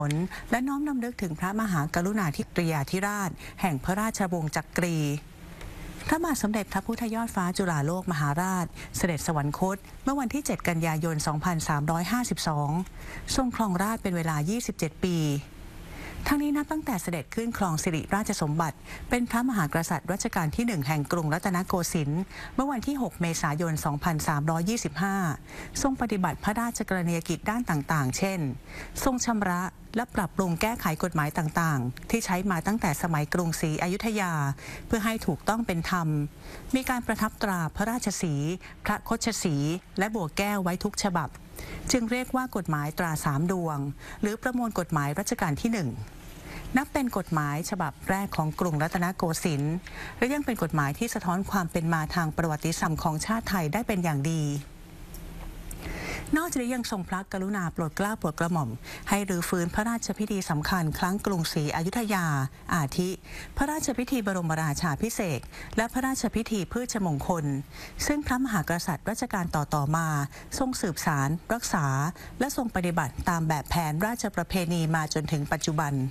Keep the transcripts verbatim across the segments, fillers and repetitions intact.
และน้อมรำลึกถึงพระมหากรุณาธิปยาธิราชแห่งพระราชวงศ์จักรีพระบาทสมเด็จพระพุทธยอดฟ้าจุฬาโลกมหาราชเสด็จสวรรคตเมื่อวันที่ เจ็ด กันยายน สองพันสามร้อยห้าสิบสอง ทรงครองราชย์เป็นเวลา ยี่สิบเจ็ด ปีทั้งนี้นับตั้งแต่เสด็จขึ้นครองสิริราชสมบัติเป็นพระมหากษัตริย์รัชกาลที่ หนึ่ง แห่งกรุงรัตนโกสินทร์เมื่อวันที่ หก เมษายน สองพันสามร้อยยี่สิบห้า ทรงปฏิบัติพระราชกรณียกิจด้านต่างๆ เช่น ทรงชำระและปรับปรุงแก้ไขกฎหมายต่างๆที่ใช้มาตั้งแต่สมัยกรุงศรีอยุธยาเพื่อให้ถูกต้องเป็นธรรมมีการประทับตราพระราชสีห์พระคชสีห์และบัวแก้วไว้ทุกฉบับจึงเรียกว่ากฎหมายตราสามดวงหรือประมวลกฎหมายรัชกาลที่หนึ่งนับเป็นกฎหมายฉบับแรกของกรุงรัตนโกสินทร์และยังเป็นกฎหมายที่สะท้อนความเป็นมาทางประวัติศาสตร์ของชาติไทยได้เป็นอย่างดีนอกจากนี้ยังทรงพระกรุณาโปรดเกล้าโปรดกระหม่อมให้รื้อฟื้นพระราชพิธีสำคัญครั้งกรุงศรีอยุธยาอาทิพระราชพิธีบรมราชาภิเษกและพระราชพิธีพืชมงคลซึ่งพระมหากษัตริย์รัชกาลต่อๆมาทรงสืบสานรักษาและทรงปฏิบัติตามแบบแผนราชประเพณีมาจนถึงปัจจุบัน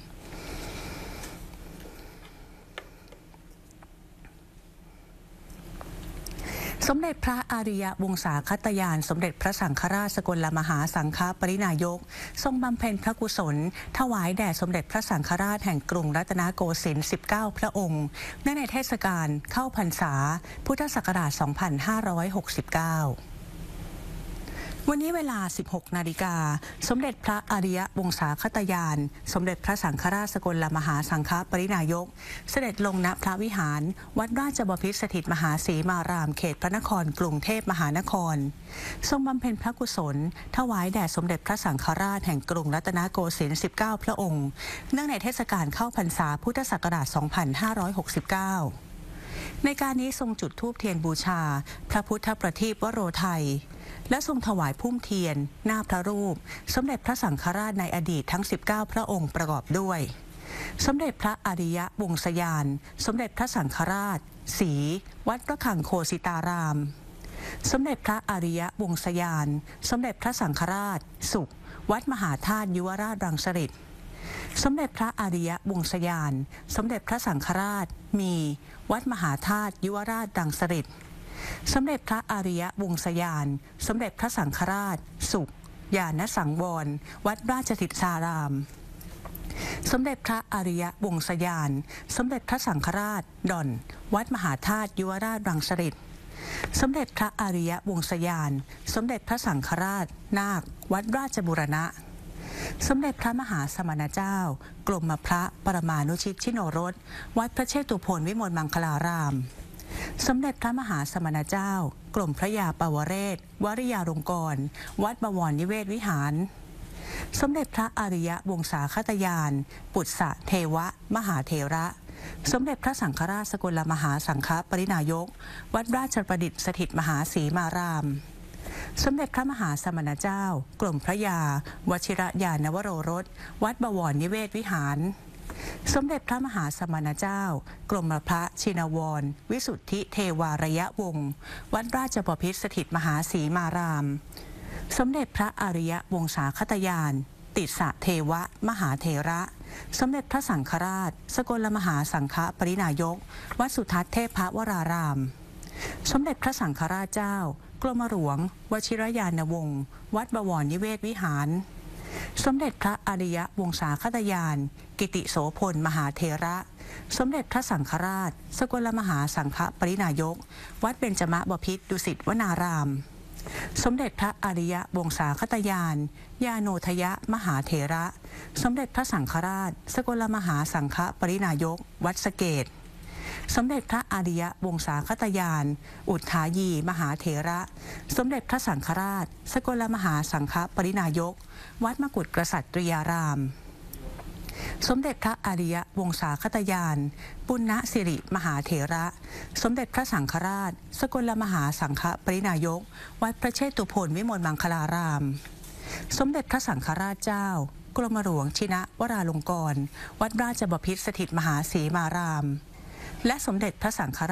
สมเด็จพระอริยวงศาคตยานสมเด็จพระสังฆราชสกลมหาสังฆปรินายกทรงบำเพ็ญพระกุศลถวายแด่สมเด็จพระสังฆราชแห่งกรุงรัตนโกสินทร์ สิบเก้า พระองค์เนื่องในเทศกาลเข้าพรรษาพุทธศักราช สองพันห้าร้อยหกสิบเก้าวันนี้เวลา สิบหก นาฬิกาสมเด็จพระอริยวงศาคตยานสมเด็จพระสังฆราชสกลมหาสังฆปรินายกเสด็จลงณพระวิหารวัดราชบพิตรสถิตมหาศรีมารามเขตพระนครกรุงเทพมหานครทรงบำเพ็ญพระกุศลถวายแด่สมเด็จพระสังฆราชแห่งกรุงรัตนโกสินทร์ สิบเก้า พระองค์เนื่องในเทศกาลเข้าพรรษาพุทธศักราช สองพันห้าร้อยหกสิบเก้าในการนี้ทรงจุดธูปเทียนบูชาพระพุทธประทีปวโรไทยและทรงถวายพุ่มเทียนหน้าพระรูปสมเด็จพระสังฆราชในอดีตทั้ง สิบเก้า พระองค์ประกอบด้วยสมเด็จพระอริยวงศยานสมเด็จพระสังฆราชศรีวัดพระคังโคสิตารามสมเด็จพระอริยวงศยานสมเด็จพระสังฆราชสุขวัดมหาธาตุยุวราชรังสฤษฎิสมเด็จพระอริยวงศยานสมเด็จพระสังฆราชมีวัดมหาธาตุยุวราชรังสฤษฎิสมเด็จพระอริยวงศยานสมเด็จพระสังฆราชสุขญาณสังวรวัดราชสิทธารามสมเด็จพระอริยวงศยานสมเด็จพระสังฆราชดอนวัดมหาธาตุยุวราชรังสฤษฎิสมเด็จพระอริยวงศยานสมเด็จพระสังฆราชนาควัดราชบูรณะสมเด็จพระมหาสมณเจ้ากรมพระปรมานุชิตชิโนรสวัดพระเชตุพนวิมลมังคลารามสมเด็จพระมหาสมณเจ้ากรมพระยาปวเรศวริยาลงกรณ์วัดบวรนิเวศวิหารสมเด็จพระอริยวงศาคตยานปุตสะเทวะมหาเถระสมเด็จพระสังฆราชสกลมหาสังฆปรินายกวัดราชประดิษฐ์สถิตมหาศรีมารามสมเด็จพระมหาสมณเจ้ากรมพระยาวชิรญาณวโรรสวัดบวรนิเวศวิหารสมเด็จพระมหาสมณเจ้ากรมพระชินวรวิสุทธิเทวารยวงศ์วัดราชบพิตรสถิตมหาศรีมารามสมเด็จพระอริยวงศาคตยานติสสะเทวะมหาเถระสมเด็จพระสังฆราชสกลมหาสังฆปรินายกวัดสุทัศน์เทพวรารามสมเด็จพระสังฆราชเจ้ากรมหลวงวชิรญาณวงศ์วัดบวรนิเวศวิหารสมเด็จพระอริยวงศาคตยานกิติโสพลมหาเถระสมเด็จพระสังฆราชสกลมหาสังฆปรินายกวัดเบญจมบพิตรดุสิตวนารามสมเด็จพระอริยวงศาคตยานญาโนทยะมหาเถระสมเด็จพระสังฆราชสกลมหาสังฆปรินายกวัดสะเกษสมเด็จพระอริยวงศาคตยานอุทธายีมหาเถระสมเด็จพระสังฆราชสกลมหาสังฆปรินายกวัดมกุฏกษัตริยารามสมเด็จพระอริยวงศาคตยานปุณณสิริมหาเถระสมเด็จพระสังฆราชสกลมหาสังฆปรินายกวัดพระเชตุพนวิมลมังคลารามสมเด็จพระสังฆราชเจ้ากรมหลวงชินะวราลงกรณ์วัดราชบพิตรสถิตมหาศรีมารามและสมเด็จพระสังฆ